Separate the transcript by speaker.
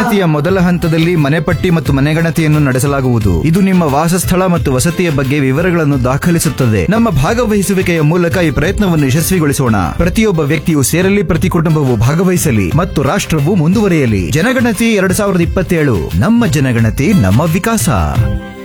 Speaker 1: ಜನಗಣತಿಯ ಮೊದಲ ಹಂತದಲ್ಲಿ ಮನೆಪಟ್ಟಿ ಮತ್ತು ಮನೆಗಣತಿಯನ್ನು ನಡೆಸಲಾಗುವುದು. ಇದು ನಿಮ್ಮ ವಾಸಸ್ಥಳ ಮತ್ತು ವಸತಿಯ ಬಗ್ಗೆ ವಿವರಗಳನ್ನು ದಾಖಲಿಸುತ್ತದೆ. ನಮ್ಮ ಭಾಗವಹಿಸುವಿಕೆಯ ಮೂಲಕ ಈ ಪ್ರಯತ್ನವನ್ನು ಯಶಸ್ವಿಗೊಳಿಸೋಣ. ಪ್ರತಿಯೊಬ್ಬ ವ್ಯಕ್ತಿಯು ಸೇರಲಿ, ಪ್ರತಿ ಕುಟುಂಬವು ಭಾಗವಹಿಸಲಿ ಮತ್ತು ರಾಷ್ಟ್ರವು ಮುಂದುವರಿಯಲಿ. ಜನಗಣತಿ 2027, ನಮ್ಮ ಜನಗಣತಿ, ನಮ್ಮ ವಿಕಾಸ.